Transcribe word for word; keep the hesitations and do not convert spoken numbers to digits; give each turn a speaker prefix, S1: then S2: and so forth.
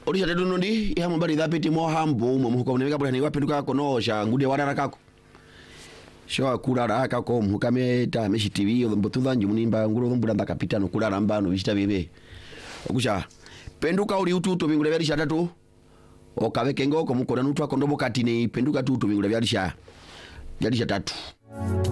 S1: Orisha tedu nondi ya mbari dhapiti mo hambo mo muko ne kabula ne wapenduka konosha ngude warara kako. Sho kurara kako mukame ta meshi T V mbotudha njumnimba nguro mbura ndakapita no kurara mbano bishita bebe. Okusha penduka uri ututo bingule byalisha tatu. Okabeke ngoko mukora nutwa kondobo katine penduka tutu bingule byalisha. Byalisha tatu.